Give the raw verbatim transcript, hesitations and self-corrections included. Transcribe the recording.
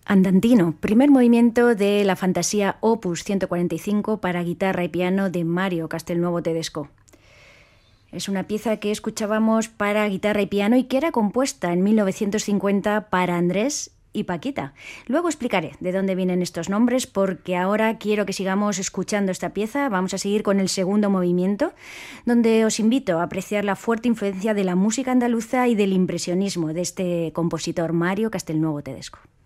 Andantino, primer movimiento de la fantasía Opus ciento cuarenta y cinco para guitarra y piano de Mario Castelnuovo Tedesco. Es una pieza que escuchábamos para guitarra y piano y que era compuesta en mil novecientos cincuenta para Andrés y Paquita. Luego explicaré de dónde vienen estos nombres, porque ahora quiero que sigamos escuchando esta pieza. Vamos a seguir con el segundo movimiento, donde os invito a apreciar la fuerte influencia de la música andaluza y del impresionismo de este compositor Mario Castelnuovo Tedesco.